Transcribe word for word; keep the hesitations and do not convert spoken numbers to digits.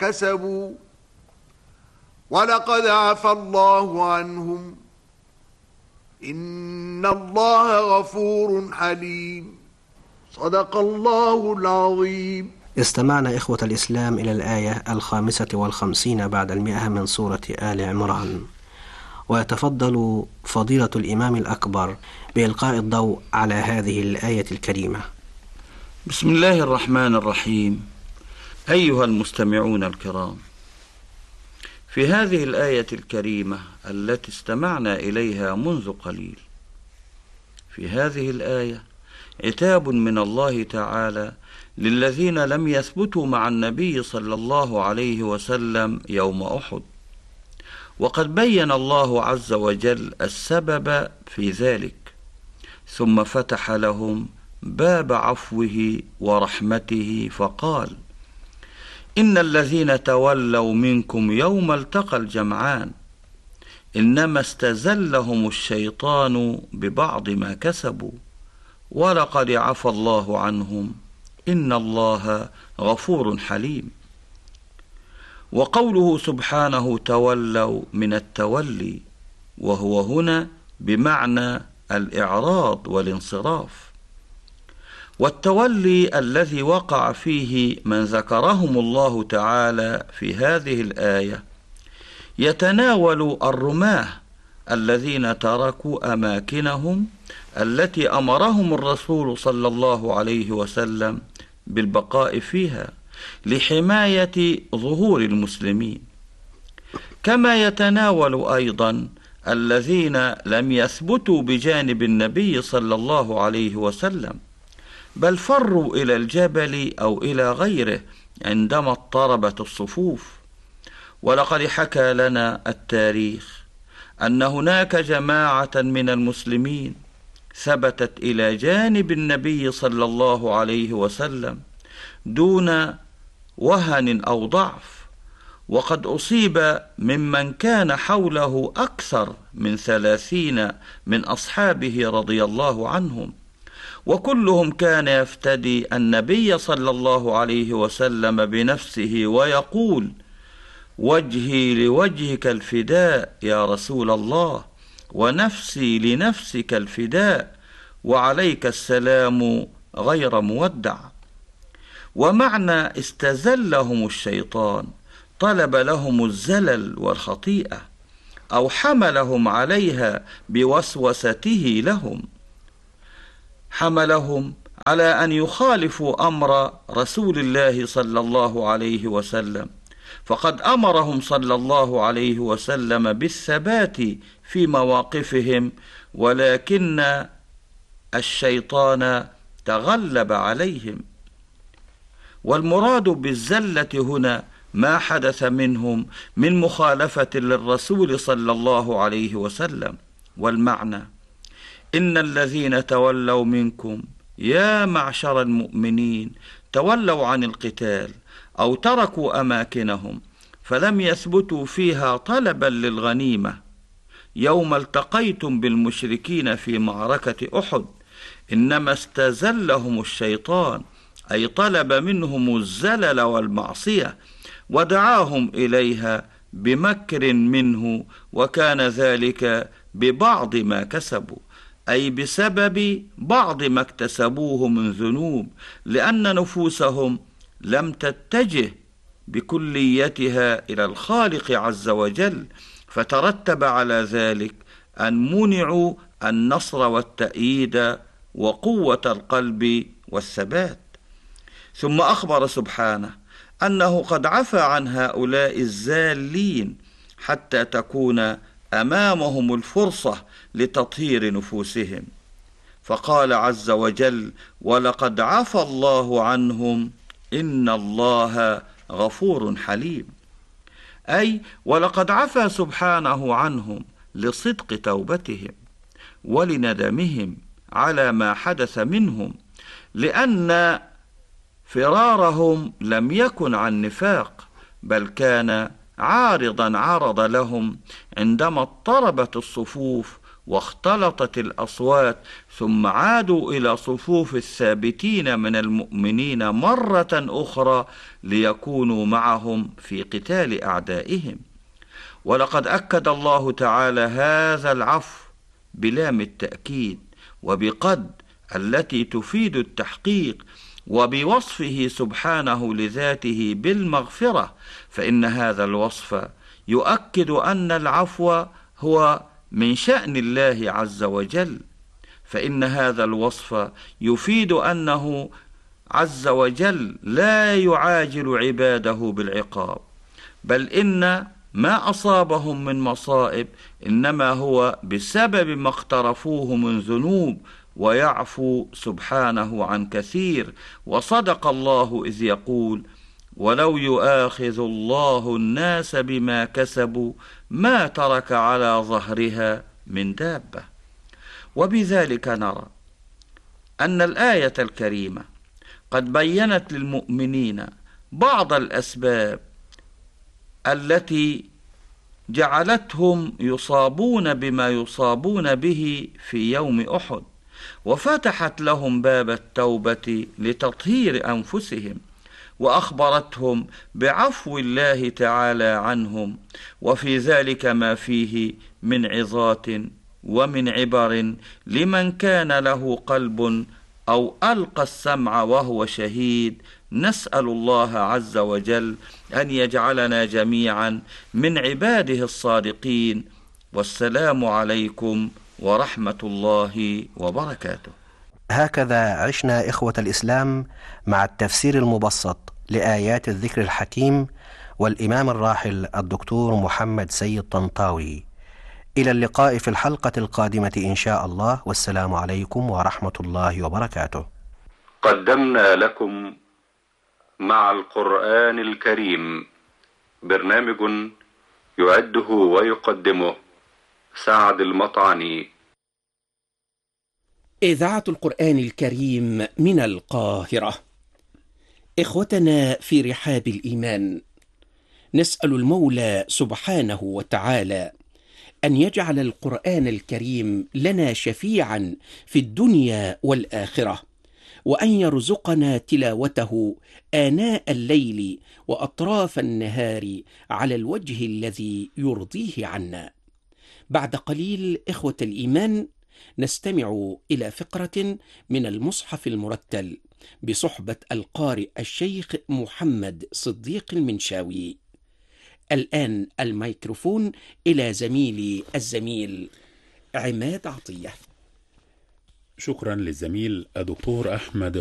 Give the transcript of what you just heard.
كسبوا ولقد عفى الله عنهم إن الله غفور حليم. صدق الله العظيم. استمعنا إخوة الإسلام إلى الآية الخامسة والخمسين بعد المئة من سورة آل عمران، ويتفضل فضيلة الإمام الأكبر بإلقاء الضوء على هذه الآية الكريمة. بسم الله الرحمن الرحيم. أيها المستمعون الكرام، في هذه الآية الكريمة التي استمعنا إليها منذ قليل، في هذه الآية عتاب من الله تعالى للذين لم يثبتوا مع النبي صلى الله عليه وسلم يوم أحد، وقد بين الله عز وجل السبب في ذلك، ثم فتح لهم باب عفوه ورحمته فقال: إن الذين تولوا منكم يوم التقى الجمعان إنما استزلهم الشيطان ببعض ما كسبوا ولقد عفى الله عنهم إن الله غفور حليم. وقوله سبحانه تولوا من التولي، وهو هنا بمعنى الإعراض والانصراف، والتولي الذي وقع فيه من ذكرهم الله تعالى في هذه الآية يتناول الرماة الذين تركوا أماكنهم التي أمرهم الرسول صلى الله عليه وسلم بالبقاء فيها لحماية ظهور المسلمين، كما يتناول أيضا الذين لم يثبتوا بجانب النبي صلى الله عليه وسلم، بل فروا إلى الجبل أو إلى غيره عندما اضطربت الصفوف. ولقد حكى لنا التاريخ أن هناك جماعة من المسلمين ثبتت إلى جانب النبي صلى الله عليه وسلم دون وهن أو ضعف، وقد أصيب ممن كان حوله أكثر من ثلاثين من أصحابه رضي الله عنهم، وكلهم كان يفتدي النبي صلى الله عليه وسلم بنفسه ويقول: وجهي لوجهك الفداء يا رسول الله، ونفسي لنفسك الفداء، وعليك السلام غير مودع. ومعنى استزلهم الشيطان طلب لهم الزلل والخطيئة، أو حملهم عليها بوسوسته لهم، حملهم على أن يخالفوا أمر رسول الله صلى الله عليه وسلم، فقد أمرهم صلى الله عليه وسلم بالثبات في مواقفهم، ولكن الشيطان تغلب عليهم. والمراد بالزلة هنا ما حدث منهم من مخالفة للرسول صلى الله عليه وسلم. والمعنى: إن الذين تولوا منكم يا معشر المؤمنين تولوا عن القتال أو تركوا أماكنهم فلم يثبتوا فيها طلبا للغنيمة يوم التقيتم بالمشركين في معركة أحد، إنما استزلهم الشيطان، أي طلب منهم الزلل والمعصية ودعاهم إليها بمكر منه، وكان ذلك ببعض ما كسبوا، أي بسبب بعض ما اكتسبوه من ذنوب، لأن نفوسهم لم تتجه بكليتها إلى الخالق عز وجل، فترتب على ذلك أن منعوا النصر والتأييد وقوة القلب والثبات. ثم أخبر سبحانه أنه قد عفى عن هؤلاء الزالين حتى تكون أمامهم الفرصة لتطهير نفوسهم، فقال عز وجل: ولقد عفى الله عنهم إن الله غفور حليم، أي ولقد عفى سبحانه عنهم لصدق توبتهم ولندمهم على ما حدث منهم، لأن فرارهم لم يكن عن نفاق، بل كان عارضا عرض لهم عندما اضطربت الصفوف واختلطت الأصوات، ثم عادوا إلى صفوف الثابتين من المؤمنين مرة أخرى ليكونوا معهم في قتال أعدائهم. ولقد أكد الله تعالى هذا العفو بلام التأكيد وبقد التي تفيد التحقيق، وبوصفه سبحانه لذاته بالمغفرة، فإن هذا الوصف يؤكد أن العفو هو من شأن الله عز وجل، فإن هذا الوصف يفيد أنه عز وجل لا يعاجل عباده بالعقاب، بل إن ما أصابهم من مصائب إنما هو بسبب ما اقترفوه من ذنوب، ويعفو سبحانه عن كثير. وصدق الله إذ يقول: ولو يؤاخذ الله الناس بما كسبوا ما ترك على ظهرها من دابة. وبذلك نرى أن الآية الكريمة قد بيّنت للمؤمنين بعض الأسباب التي جعلتهم يصابون بما يصابون به في يوم أحد، وفتحت لهم باب التوبة لتطهير أنفسهم، وأخبرتهم بعفو الله تعالى عنهم، وفي ذلك ما فيه من عظات ومن عبر لمن كان له قلب أو ألقى السمع وهو شهيد. نسأل الله عز وجل أن يجعلنا جميعا من عباده الصادقين. والسلام عليكم ورحمة الله وبركاته. هكذا عشنا إخوة الإسلام مع التفسير المبسط لآيات الذكر الحكيم والإمام الراحل الدكتور محمد سيد طنطاوي. إلى اللقاء في الحلقة القادمة إن شاء الله، والسلام عليكم ورحمة الله وبركاته. قدمنا لكم مع القرآن الكريم برنامج يعده ويقدمه سعد المطعني. إذاعة القرآن الكريم من القاهرة. إخوتنا في رحاب الإيمان، نسأل المولى سبحانه وتعالى أن يجعل القرآن الكريم لنا شفيعا في الدنيا والآخرة، وأن يرزقنا تلاوته آناء الليل وأطراف النهار على الوجه الذي يرضيه عنا. بعد قليل إخوة الإيمان نستمع إلى فقرة من المصحف المرتل بصحبة القارئ الشيخ محمد صديق المنشاوي. الآن الميكروفون إلى زميلي الزميل عماد عطية. شكرا للزميل الدكتور أحمد